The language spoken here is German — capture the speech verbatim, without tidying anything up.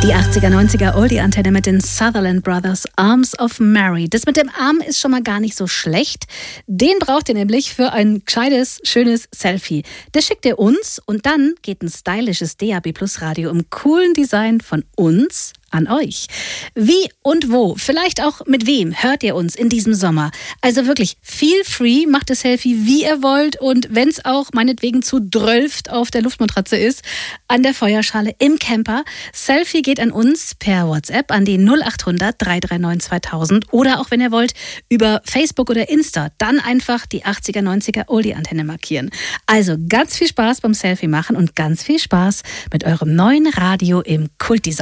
Die achtziger, neunziger Oldie-Antenne mit den Sutherland Brothers, Arms of Mary. Das mit dem Arm ist schon mal gar nicht so schlecht. Den braucht ihr nämlich für ein gescheites, schönes Selfie. Das schickt ihr uns und dann geht ein stylisches D A B Plus Radio im coolen Design von uns an euch. Wie und wo, vielleicht auch mit wem hört ihr uns in diesem Sommer? Also wirklich, feel free, macht das Selfie, wie ihr wollt und wenn es auch meinetwegen zu drölft auf der Luftmatratze ist, an der Feuerschale, im Camper. Selfie geht an uns per WhatsApp an die null acht hundert, drei drei neun, zweitausend oder auch wenn ihr wollt über Facebook oder Insta, dann einfach die achtziger, neunziger Oldie-Antenne markieren. Also ganz viel Spaß beim Selfie machen und ganz viel Spaß mit eurem neuen Radio im Kultdesign.